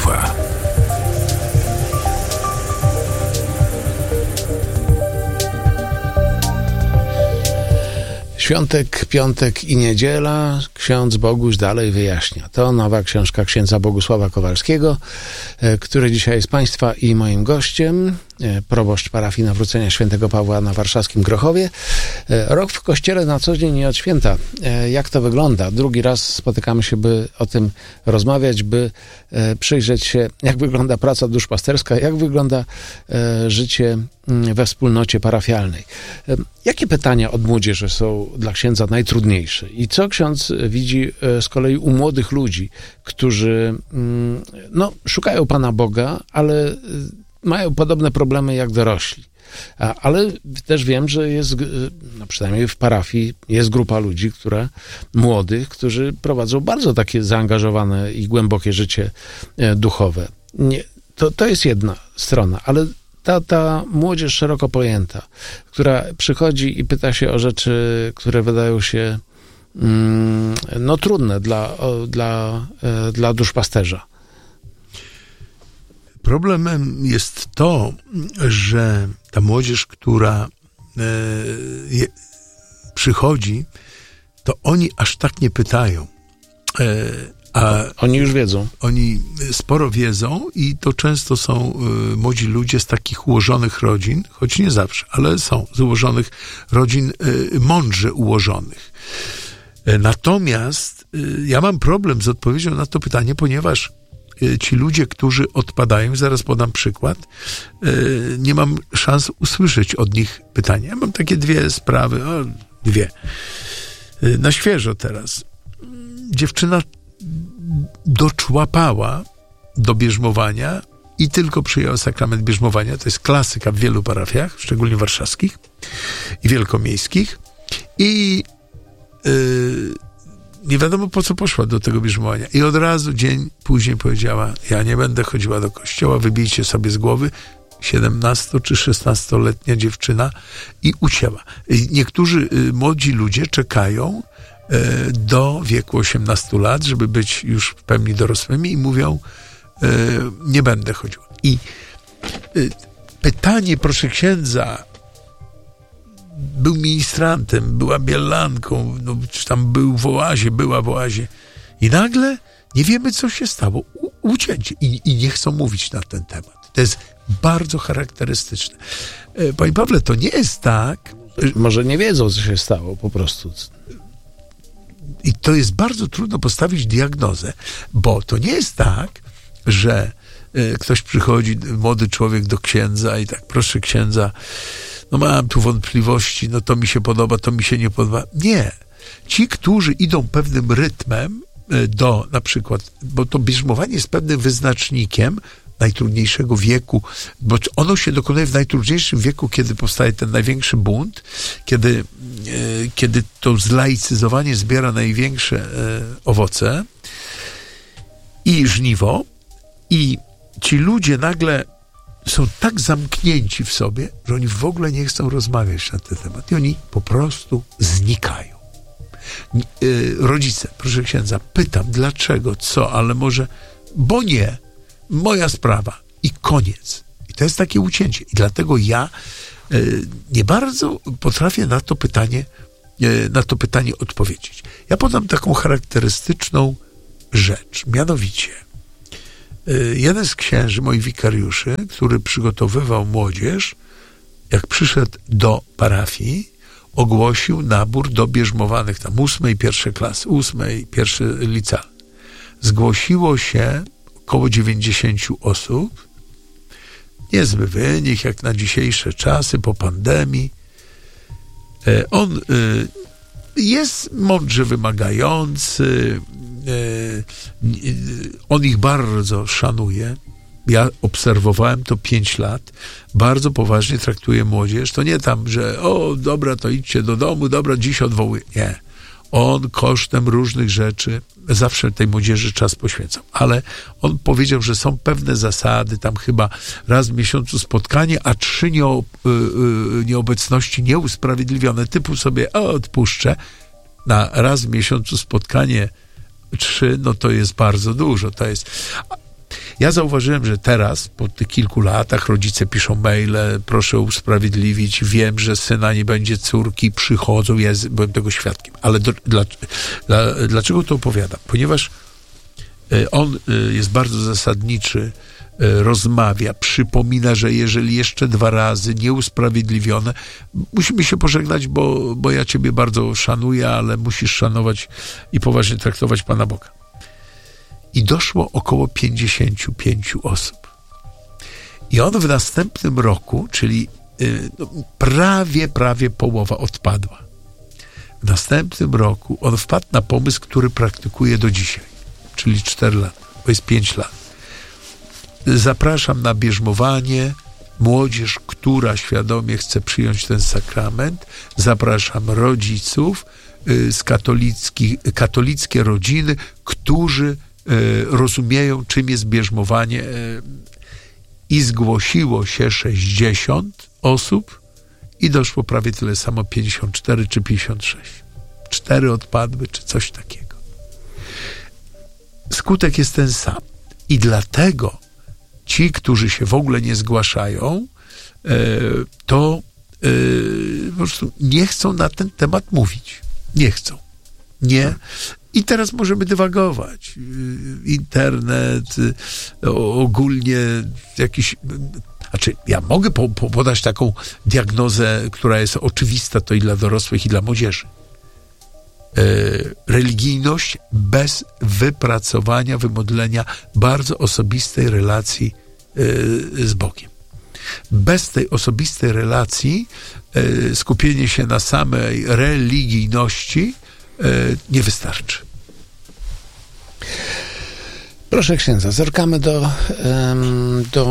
słowa. Świątek, piątek i niedziela ksiądz Boguś dalej wyjaśnia. To nowa książka księdza Bogusława Kowalskiego, który dzisiaj jest Państwa i moim gościem, proboszcz parafii Nawrócenia Świętego Pawła na warszawskim Grochowie. Rok w kościele na co dzień i od święta. Jak to wygląda? Drugi raz spotykamy się, by o tym rozmawiać, by przyjrzeć się, jak wygląda praca duszpasterska, jak wygląda życie we wspólnocie parafialnej. Jakie pytania od młodzieży są dla księdza najtrudniejsze? I co ksiądz widzi z kolei u młodych ludzi, którzy szukają Pana Boga, ale mają podobne problemy jak dorośli. Ale też wiem, że jest, przynajmniej w parafii, jest grupa ludzi, młodych, którzy prowadzą bardzo takie zaangażowane i głębokie życie duchowe. To jest jedna strona, ale ta młodzież szeroko pojęta, która przychodzi i pyta się o rzeczy, które wydają się trudne dla duszpasterza. Problemem jest to, że ta młodzież, która przychodzi, to oni aż tak nie pytają. A oni już wiedzą. Oni sporo wiedzą i to często są młodzi ludzie z takich ułożonych rodzin, choć nie zawsze, ale są z ułożonych rodzin, mądrze ułożonych. Natomiast ja mam problem z odpowiedzią na to pytanie, ponieważ ci ludzie, którzy odpadają, zaraz podam przykład, nie mam szans usłyszeć od nich pytania. Ja mam takie dwie sprawy, na świeżo teraz. Dziewczyna doczłapała do bierzmowania i tylko przyjęła sakrament bierzmowania. To jest klasyka w wielu parafiach, szczególnie warszawskich i wielkomiejskich. I nie wiadomo po co poszła do tego bierzmowania. I od razu dzień później powiedziała: ja nie będę chodziła do kościoła, wybijcie sobie z głowy. 17 czy 16-letnia dziewczyna i ucięła. Niektórzy młodzi ludzie czekają do wieku 18 lat, żeby być już w pełni dorosłymi i mówią: nie będę chodziła. I pytanie, proszę księdza, był ministrantem, była bielanką, czy tam była w oazie i nagle nie wiemy, co się stało. Ucięcie. I nie chcą mówić na ten temat. To jest bardzo charakterystyczne. Panie Pawle, to nie jest tak... Może nie wiedzą, co się stało po prostu. I to jest bardzo trudno postawić diagnozę, bo to nie jest tak, że ktoś przychodzi, młody człowiek do księdza i tak: proszę księdza, mam tu wątpliwości, to mi się podoba, to mi się nie podoba. Nie. Ci, którzy idą pewnym rytmem do, na przykład, bo to bierzmowanie jest pewnym wyznacznikiem najtrudniejszego wieku, bo ono się dokonuje w najtrudniejszym wieku, kiedy powstaje ten największy bunt, kiedy to zlaicyzowanie zbiera największe owoce i żniwo, i ci ludzie nagle są tak zamknięci w sobie, że oni w ogóle nie chcą rozmawiać na ten temat i oni po prostu znikają. Rodzice: proszę księdza, pytam, dlaczego, co, ale może, bo nie, moja sprawa i koniec. I to jest takie ucięcie. I dlatego ja nie bardzo potrafię na to pytanie odpowiedzieć. Ja podam taką charakterystyczną rzecz, mianowicie jeden z księży, moich wikariuszy, który przygotowywał młodzież, jak przyszedł do parafii, ogłosił nabór do bierzmowanych, tam 8. pierwsze klasy, 8. pierwszy licealny. Zgłosiło się około 90 osób. Niezły wynik, jak na dzisiejsze czasy, po pandemii. On jest mądrze wymagający, on ich bardzo szanuje. Ja obserwowałem to 5 lat. Bardzo poważnie traktuje młodzież. To nie tam, że dobra, to idźcie do domu, dobra, dziś odwołuję. Nie. On kosztem różnych rzeczy zawsze tej młodzieży czas poświęcał. Ale on powiedział, że są pewne zasady, tam chyba raz w miesiącu spotkanie, a 3 nieobecności nieusprawiedliwione. Typu sobie odpuszczę. Na raz w miesiącu spotkanie 3, to jest bardzo dużo. To jest... Ja zauważyłem, że teraz, po tych kilku latach, rodzice piszą maile, proszę usprawiedliwić, wiem, że syna nie będzie, córki przychodzą, ja byłem tego świadkiem. Ale dlaczego to opowiadam? Ponieważ on jest bardzo zasadniczy, rozmawia, przypomina, że jeżeli jeszcze 2 razy nieusprawiedliwione, musimy się pożegnać, bo ja ciebie bardzo szanuję, ale musisz szanować i poważnie traktować Pana Boga. I doszło około 55 osób. I on w następnym roku, czyli prawie połowa odpadła. W następnym roku on wpadł na pomysł, który praktykuje do dzisiaj, czyli 4 lata, bo jest 5 lat. Zapraszam na bierzmowanie młodzież, która świadomie chce przyjąć ten sakrament. Zapraszam rodziców z katolickie rodziny, którzy rozumieją, czym jest bierzmowanie. I zgłosiło się 60 osób i doszło prawie tyle samo, 54 czy 56. 4 odpadły, czy coś takiego. Skutek jest ten sam. I dlatego ci, którzy się w ogóle nie zgłaszają, to po prostu nie chcą na ten temat mówić. Nie chcą. Nie. I teraz możemy dywagować. Internet, ogólnie jakiś... Znaczy, ja mogę podać taką diagnozę, która jest oczywista, to i dla dorosłych, i dla młodzieży. Religijność bez wypracowania, wymodlenia bardzo osobistej relacji z Bogiem. Bez tej osobistej relacji skupienie się na samej religijności nie wystarczy. Proszę księdza, zerkamy do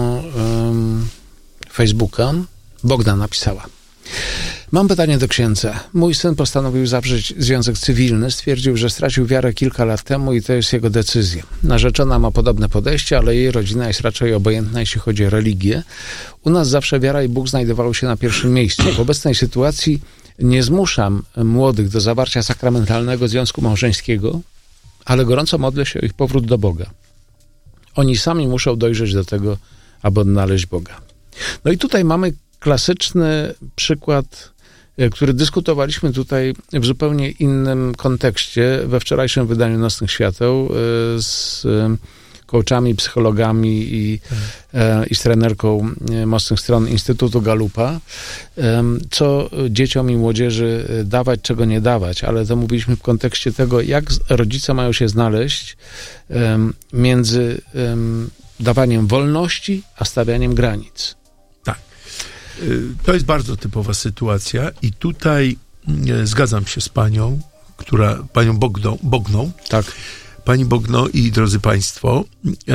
Facebooka. Bogdan napisała: mam pytanie do księdza. Mój syn postanowił zawrzeć związek cywilny. Stwierdził, że stracił wiarę kilka lat temu i to jest jego decyzja. Narzeczona ma podobne podejście, ale jej rodzina jest raczej obojętna, jeśli chodzi o religię. U nas zawsze wiara i Bóg znajdowały się na pierwszym miejscu. W obecnej sytuacji nie zmuszam młodych do zawarcia sakramentalnego związku małżeńskiego, ale gorąco modlę się o ich powrót do Boga. Oni sami muszą dojrzeć do tego, aby odnaleźć Boga. No i tutaj mamy klasyczny przykład, który dyskutowaliśmy tutaj w zupełnie innym kontekście we wczorajszym wydaniu Nocnych Świateł z coachami, psychologami i z trenerką Mocnych Stron Instytutu Galupa, co dzieciom i młodzieży dawać, czego nie dawać, ale to mówiliśmy w kontekście tego, jak rodzice mają się znaleźć między dawaniem wolności, a stawianiem granic. Tak. To jest bardzo typowa sytuacja i tutaj zgadzam się z panią, panią Bogną. Tak. Pani Bogno i drodzy państwo,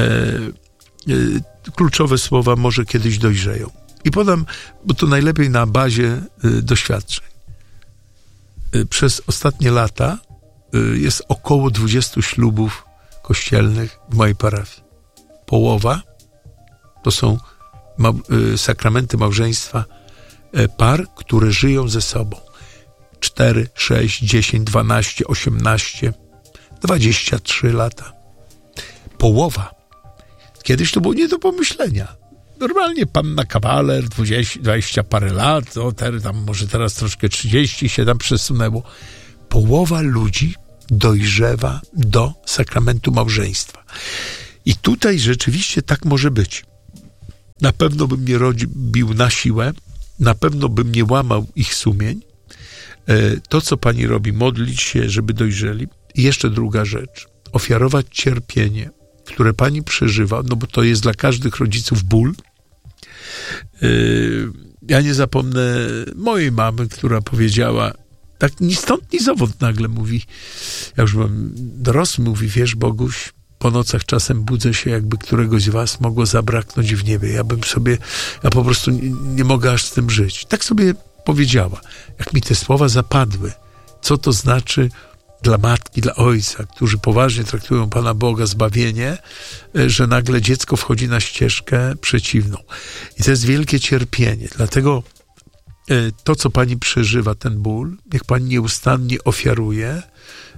kluczowe słowa może kiedyś dojrzeją. I podam, bo to najlepiej na bazie doświadczeń. Przez ostatnie lata jest około 20 ślubów kościelnych w mojej parafii. Połowa to są sakramenty małżeństwa par, które żyją ze sobą. 4, 6, 10, 12, 18, 23 lata. Połowa. Kiedyś to było nie do pomyślenia. Normalnie panna kawaler, 20 parę lat, tam może teraz troszkę 30 się tam przesunęło. Połowa ludzi dojrzewa do sakramentu małżeństwa. I tutaj rzeczywiście tak może być. Na pewno bym nie robił na siłę, na pewno bym nie łamał ich sumień. To, co pani robi, modlić się, żeby dojrzeli. I jeszcze druga rzecz. Ofiarować cierpienie, które pani przeżywa, no bo to jest dla każdych rodziców ból. Ja nie zapomnę mojej mamy, która powiedziała, tak ni stąd, ni zowąd nagle mówi, ja już byłem dorosły, mówi, wiesz, Boguś, po nocach czasem budzę się, jakby któregoś z was mogło zabraknąć w niebie. Ja po prostu nie mogę aż z tym żyć. Tak sobie powiedziała. Jak mi te słowa zapadły, co to znaczy dla matki, dla ojca, którzy poważnie traktują Pana Boga, zbawienie, że nagle dziecko wchodzi na ścieżkę przeciwną. I to jest wielkie cierpienie. Dlatego to, co pani przeżywa, ten ból, niech pani nieustannie ofiaruje,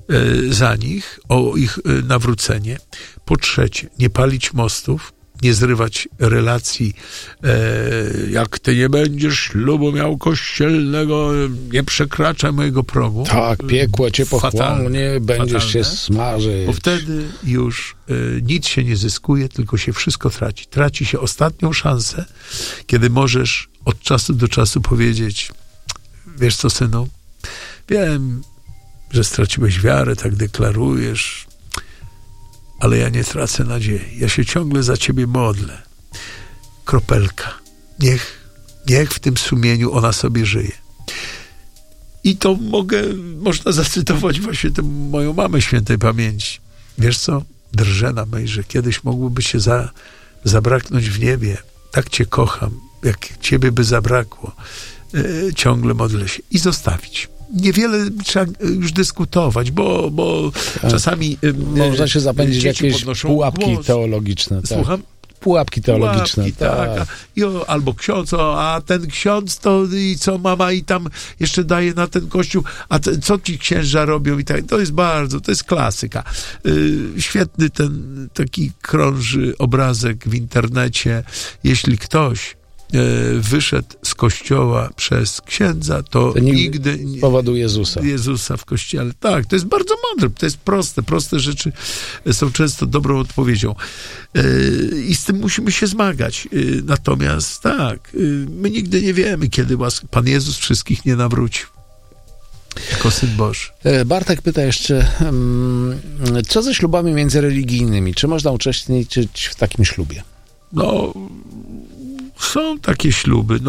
za nich, o ich nawrócenie. Po trzecie, nie palić mostów, nie zrywać relacji, jak ty nie będziesz ślubu miał kościelnego, nie przekraczaj mojego progu. Tak, piekło cię pochłonie, będziesz się smażyć. Bo wtedy już nic się nie zyskuje, tylko się wszystko traci. Traci się ostatnią szansę, kiedy możesz od czasu do czasu powiedzieć: wiesz co, synu, wiem, że straciłeś wiarę, tak deklarujesz, ale ja nie tracę nadziei. Ja się ciągle za ciebie modlę. Kropelka. Niech w tym sumieniu ona sobie żyje. I to można zacytować właśnie tę moją mamę świętej pamięci. Wiesz co? Drżę na mej, że kiedyś mogłoby się zabraknąć w niebie. Tak cię kocham, jak ciebie by zabrakło. Ciągle modlę się. I zostawić. Niewiele trzeba już dyskutować, bo czasami można się zapędzić w jakieś pułapki teologiczne. Słucham? Pułapki teologiczne. Tak. Albo ksiądz, a ten ksiądz to i co mama i tam jeszcze daje na ten kościół, a co ci księża robią i tak. To jest klasyka. Świetny ten taki krąży obrazek w internecie. Jeśli ktoś wyszedł z kościoła przez księdza, to nigdy z powodu Jezusa w kościele. Tak, to jest bardzo mądre, to jest proste rzeczy są często dobrą odpowiedzią. I z tym musimy się zmagać. Natomiast tak, my nigdy nie wiemy, kiedy Pan Jezus wszystkich nie nawrócił. Jako Syn Boży. Bartek pyta jeszcze, co ze ślubami międzyreligijnymi? Czy można uczestniczyć w takim ślubie? No, są takie śluby,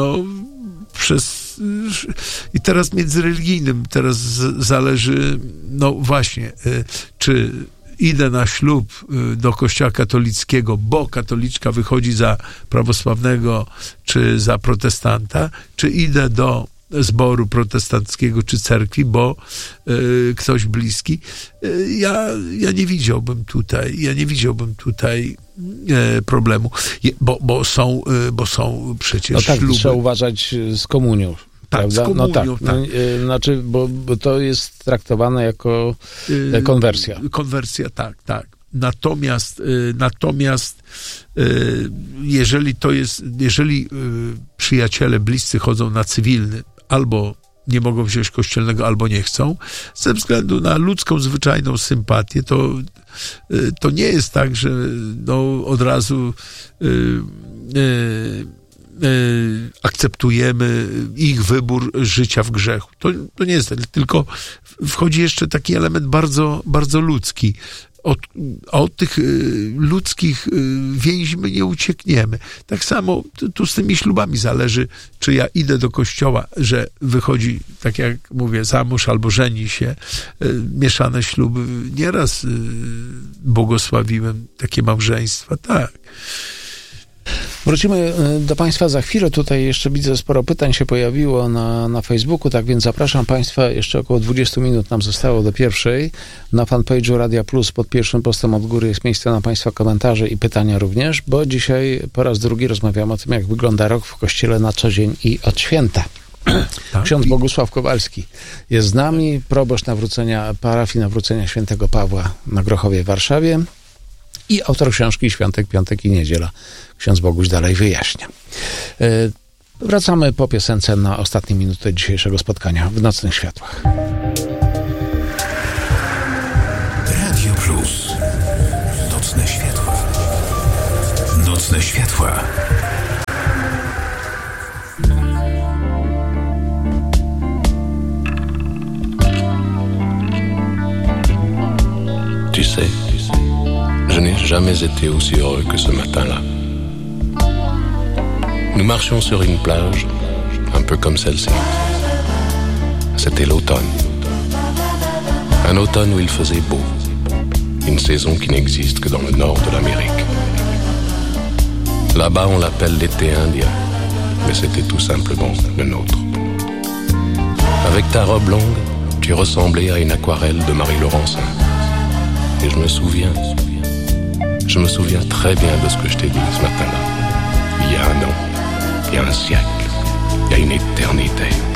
i teraz międzyreligijnym, teraz zależy, właśnie, czy idę na ślub do kościoła katolickiego, bo katoliczka wychodzi za prawosławnego, czy za protestanta, czy idę do zboru protestanckiego, czy cerkwi, bo ktoś bliski. Ja nie widziałbym tutaj problemu, bo są przecież śluby. Trzeba uważać z komunią. Tak, z komunią, tak. Znaczy, bo to jest traktowane jako konwersja. Konwersja, tak. Natomiast jeżeli przyjaciele bliscy chodzą na cywilny, albo nie mogą wziąć kościelnego, albo nie chcą, ze względu na ludzką, zwyczajną sympatię, to nie jest tak, że od razu akceptujemy ich wybór życia w grzechu. To nie jest tak, tylko wchodzi jeszcze taki element bardzo, bardzo ludzki. Od tych ludzkich więzi my nie uciekniemy. Tak samo tu z tymi ślubami zależy, czy ja idę do kościoła, że wychodzi, tak jak mówię, za mąż albo żeni się. Mieszane śluby. Nieraz błogosławiłem takie małżeństwa. Tak. Wrócimy do Państwa za chwilę. Tutaj jeszcze widzę, sporo pytań się pojawiło na Facebooku, tak więc zapraszam Państwa. Jeszcze około 20 minut nam zostało do pierwszej. Na fanpage'u Radia Plus pod pierwszym postem od góry jest miejsce na Państwa komentarze i pytania również, bo dzisiaj po raz drugi rozmawiamy o tym, jak wygląda rok w Kościele na co dzień i od święta. Tak. Ksiądz Bogusław Kowalski jest z nami, proboszcz parafii Nawrócenia Świętego Pawła na Grochowie w Warszawie i autor książki Świątek, Piątek i Niedziela. Ksiądz Boguś dalej wyjaśnia. Wracamy po piosence na ostatnie minuty dzisiejszego spotkania w Nocnych Światłach. Radio Plus. Nocne Światła. Nocne Światła. Tu sais, je n'ai jamais été aussi heureux que ce matin-là. Nous marchions sur une plage, un peu comme celle-ci. C'était l'automne. Un automne où il faisait beau. Une saison qui n'existe que dans le nord de l'Amérique. Là-bas, on l'appelle l'été indien, mais c'était tout simplement le nôtre. Avec ta robe longue, tu ressemblais à une aquarelle de Marie Laurencin. Et je me souviens très bien de ce que je t'ai dit ce matin-là. Il y a un an, il y a un siècle, il y a une éternité.